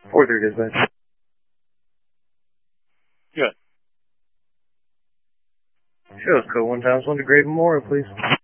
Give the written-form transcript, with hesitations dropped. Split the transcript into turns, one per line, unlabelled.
4-3 dispatch.
Good.
Show us code 1 times 1 to Grave Memorial, please.